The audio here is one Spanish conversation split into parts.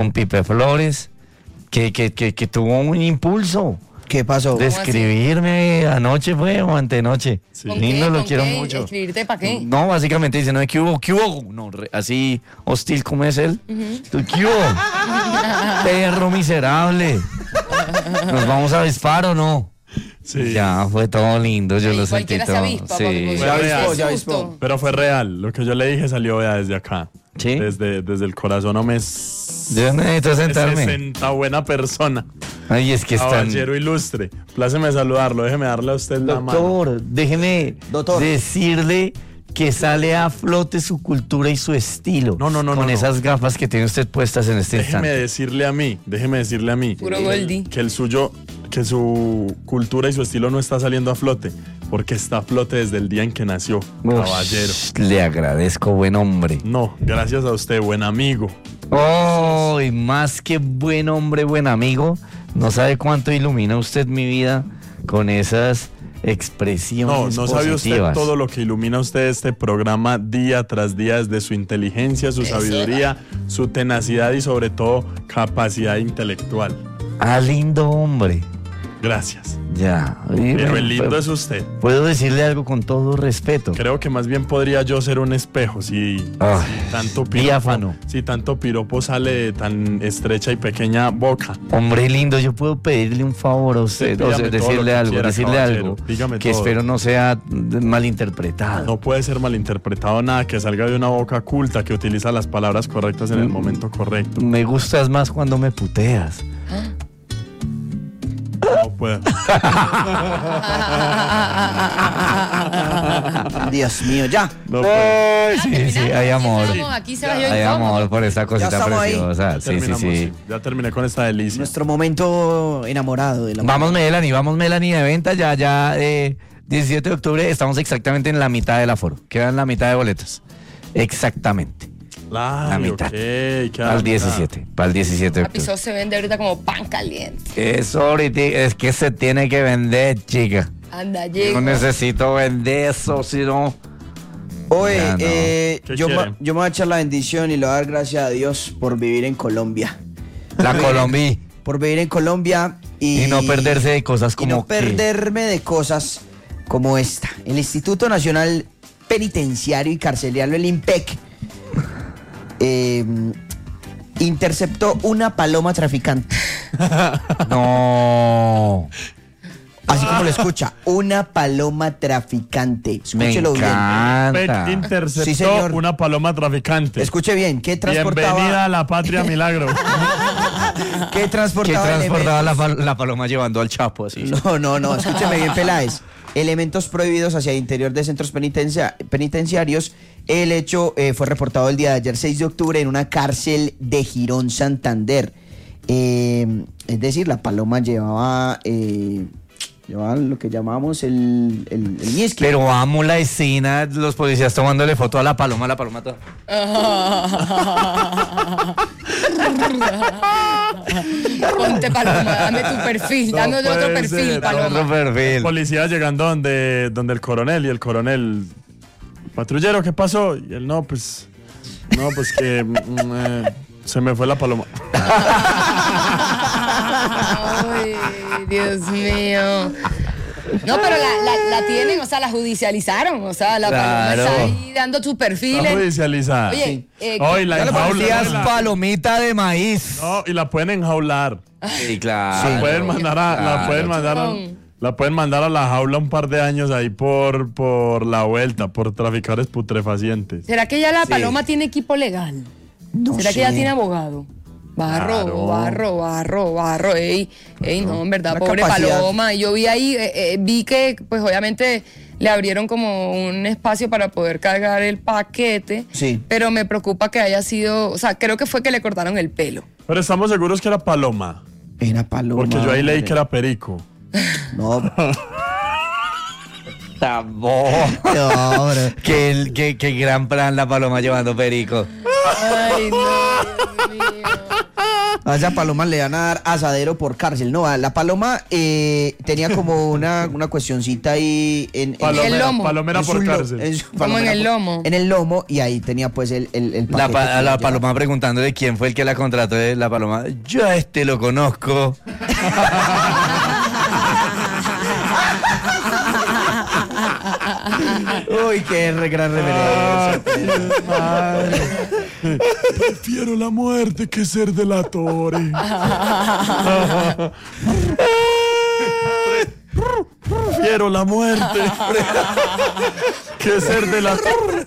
con Pipe Flores, que tuvo un impulso ¿Qué pasó? de escribirme anoche fue o antenoche. Sí. ¿Con Lindo, qué? lo ¿Con quiero qué? mucho. ¿Escribirte para qué? No, básicamente dice, no, ¿qué hubo? ¿Qué hubo? No, así hostil como es él. ¿Qué hubo? Perro miserable. ¿Nos vamos a avispar o no? Sí. Ya, fue todo lindo, yo Ay, lo sentí cualquiera se todo. avispa, Sí. porque Ya avispó, ya susto. avispó. Pero fue real. Lo que yo le dije salió vea, desde acá. ¿Sí? Desde el corazón, no me... Yo necesito sentarme. 60 buena persona. Ay, es que están... Caballero ilustre. Pláceme saludarlo. Déjeme darle a usted la mano. Doctor, déjeme Doctor. decirle que sale a flote su cultura y su estilo. No, Con no. esas gafas que tiene usted puestas en este Déjeme instante. decirle a mí. Puro Goldie. Que que su cultura y su estilo no está saliendo a flote. Porque está a flote desde el día en que nació. Caballero. Le agradezco, buen hombre. No, gracias a usted, buen amigo. Oh, y más que buen hombre, buen amigo, no sabe cuánto ilumina usted mi vida con esas No, expresiones no sabe usted positivas. todo lo que ilumina usted este programa día tras día, desde su inteligencia, su sabiduría, su tenacidad y sobre todo capacidad intelectual. Ah, lindo hombre. Gracias. Ya. Pero el lindo es usted. Puedo decirle algo con todo respeto. Creo que más bien podría yo ser un espejo si tanto diáfano. si tanto piropo sale de tan estrecha y pequeña boca. Hombre lindo, yo puedo pedirle un favor a usted, Sí, o sea, dígame todo lo que decirle quiera, algo caballero. Dígame que todo. espero no sea malinterpretado. No puede ser malinterpretado nada que salga de una boca culta que utiliza las palabras correctas en el momento correcto. Me gustas más cuando me puteas. No puedo. Dios mío, ya. No puedo. Ay, sí, hay amor. Aquí se va yo Hay incómodo. amor por esta cosita estamos ahí. preciosa. Sí, sí, Terminamos, sí. Ya terminé con esta delicia. Nuestro momento enamorado de la Vamos Melanie de venta, ya 17 de octubre, estamos exactamente en la mitad del aforo, quedan la mitad de boletas, exactamente, Claro, la mitad, ok, queda para la el 17, para el 17 de Papi, octubre. eso se vende ahorita como pan caliente. Eso ahorita es que se tiene que vender, chica. Anda, Yo llego. necesito vender eso, si no... Oye, Ya no. ¿Qué yo quiere? me voy a echar la bendición y le voy a dar gracias a Dios por vivir en Colombia. La Colombia. Por vivir en Colombia Y no perderse de cosas y como no perderme de cosas como esta. El Instituto Nacional Penitenciario y Carcelario, el INPEC, interceptó una paloma traficante. No. Así como lo escucha, una paloma traficante. Me Escúchelo bien. encanta. PEC interceptó Sí, señor. una paloma traficante. Escuche bien, ¿qué transportaba? Bienvenida a la patria milagro. ¿Qué ¿Qué transportaba? transportaba elementos? la paloma llevando al Chapo así? No, escúcheme bien, Peláez. Elementos prohibidos hacia el interior de centros penitenciarios. El hecho fue reportado el día de ayer, 6 de octubre, en una cárcel de Girón, Santander. Es decir, la paloma llevaba lo que llamamos el ñiscle. Pero amo la escena, los policías tomándole foto a la paloma toda. Ponte paloma, dame tu perfil, dame No otro puede perfil, ser, paloma. Otro perfil. Policía llegando donde el coronel, y el coronel, patrullero, ¿qué pasó? Y él, no, pues que se me fue la paloma. Ay, Dios mío. No, pero la tienen, o sea, la judicializaron, o sea, la paloma Claro. está ahí dando sus Está perfiles. judicializada. Oye, Hoy la Ya le parecías enjaulan. palomita de maíz. No, y la pueden enjaular. Sí, claro. La pueden mandar la pueden mandar a la jaula un par de años ahí por la vuelta, por traficadores putrefacientes. ¿Será que ya la Sí. paloma tiene equipo legal? No ¿Será sé. que ya tiene abogado? Barro. Ey, no, en verdad, Una pobre capacidad. paloma. Yo vi ahí, vi que, pues obviamente le abrieron como un espacio para poder cargar el paquete. Sí. Pero me preocupa que haya sido, o sea, creo que fue que le cortaron el pelo. Pero estamos seguros que era paloma, Era paloma. porque yo ahí leí hombre. que era perico. No, No, bro. Qué gran plan la paloma llevando perico. Ay, no, Dios mío. A esa paloma le van a dar asadero por cárcel. No, a la paloma tenía como una cuestioncita ahí en el lomo. Palomera en por su cárcel. Como en el lomo. En el lomo, y ahí tenía pues el paquete A que la le paloma preguntándole quién fue el que la contrató de la paloma. Yo a este lo conozco. llevaba. Uy, qué gran reverencia. Prefiero la muerte que ser delatore. Prefiero la muerte que ser delatore.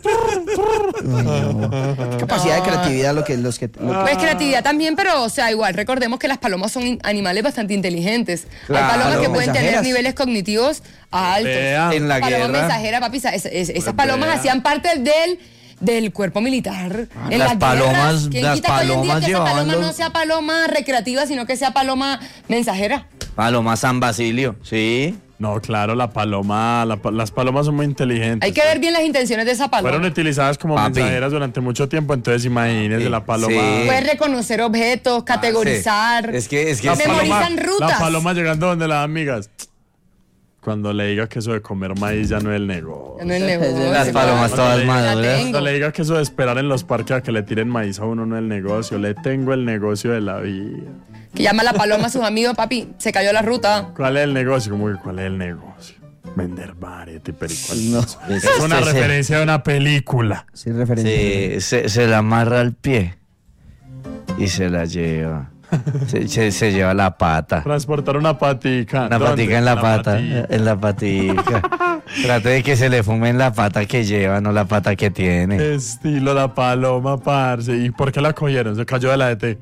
Qué capacidad de creatividad los que Pues creatividad también, pero o sea, igual, recordemos que las palomas son animales bastante inteinteles. Claro, Hay palomas que pueden tener mensajeras. niveles cognitivos altos. Vea. En la Paloma guerra. mensajera, papi, esas palomas hacían parte del cuerpo militar. En las palomas- ¿quién las quita que hoy en día palomas que esa llevaban paloma los- no sea paloma recreativa, sino que sea paloma mensajera? Paloma San Basilio, sí. No, claro, las palomas son muy inteligentes. Hay que ver bien las intenciones de esa paloma. Fueron utilizadas como Papi. mensajeras durante mucho tiempo, entonces imagínense Sí, la paloma. sí. Puedes reconocer objetos, categorizar. Es que La memorizan rutas. La paloma llegando donde las amigas. Cuando le diga que eso de comer maíz ya no es el negocio. No es el negocio. Las palomas todas La maduras. tengo. Cuando le diga que eso de esperar en los parques a que le tiren maíz a uno no es el negocio. Le tengo el negocio de la vida. Que llama a la paloma a sus amigos, papi, se cayó la ruta. ¿Cuál es el negocio? ¿Cómo que cuál es el negocio? Vender varete y perico. No. Es una referencia de una película. Sí, referencia. Sí, se la amarra al pie y se la lleva. Se lleva la pata. Transportar una patica. Una ¿Dónde? patica en la pata. patica. En la patica. Trate de que se le fume en la pata que lleva, no la pata que tiene. Estilo la paloma, parce. ¿Y por qué la cogieron? Se cayó de la ET.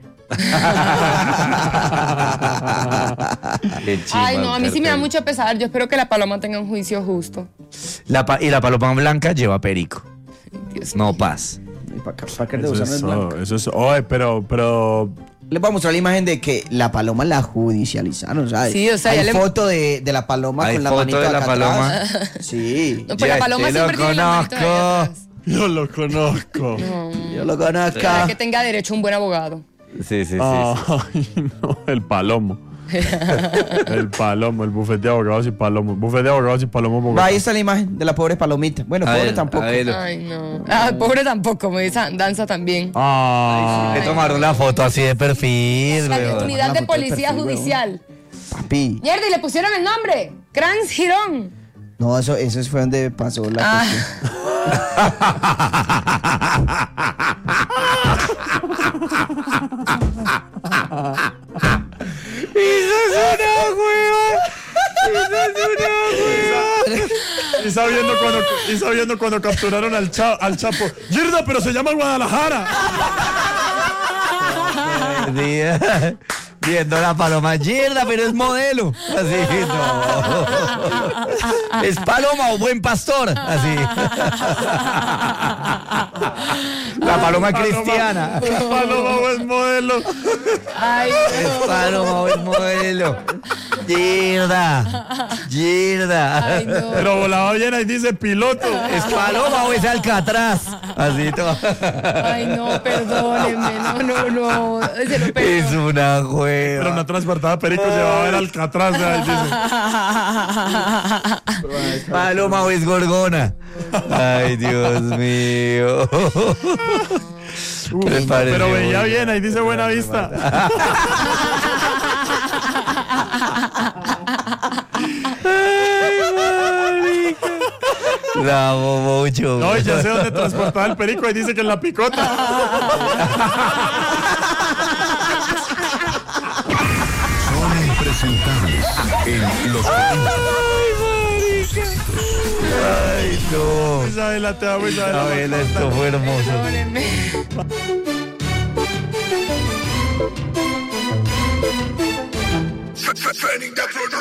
Qué chimba, Ay, no, a mí sí me da cartel. mucho pesar. Yo espero que la paloma tenga un juicio justo. Y la paloma blanca lleva perico. Dios No paz. ¿Para qué de Eso usar es, el blanco? eso es. Oye, pero. Les voy a mostrar la imagen de que la paloma la judicializaron, ¿sabes? Sí, o sea, hay ya le- foto de la paloma Hay con la foto manito de la acá paloma. atrás. Sí, No, pues Ya la paloma te siempre lo tiene las manitos ahí conozco. atrás. Yo lo conozco. yo lo conozco. Para que tenga derecho a un buen abogado. Sí, sí, sí. Ay, no, el palomo. El palomo, el bufete de abogados y palomo. Bufete de abogados y palomo. Bogotá. Va, ahí está la imagen de la pobre palomita. Bueno, A pobre ver, tampoco. a ver. Ay, no. Ah, pobre tampoco, me dice danza también. Ah, Le tomaron la foto así de perfil, La weón. unidad Una de foto de policía perfil, weón. judicial. Papi. Mierda, y le pusieron el nombre. Crans Girón. No, eso fue donde pasó la Ah. cuestión. y sabiendo cuando capturaron al Chapo. Girda, pero se llama Guadalajara. Viendo la paloma yerda, pero es modelo. Así, no. Es paloma o buen pastor. Así. La paloma cristiana. Paloma buen modelo. Ay, Es paloma o buen modelo. Yerda. Yerda. ay, no. Pero volaba bien, ahí dice piloto. ¿Es paloma o es alcatraz? Así todo. Ay, no, perdónenme. No. Se lo Es perdono. una Pero hueva. una transportada perico llevaba el Alcatraz. Ahí dice. Paloma o es gorgona. Ay, Dios mío. Me parece Pero veía muy bien, ahí dice buena vista. La bobocho. No, y ya sé dónde transportaba el perico, ahí dice que en la picota. Son impresentables en Los 40. Ay, no. Isabela, te amo, Isabela. Isabela, esto fue hermoso. Perdónenme. Setting that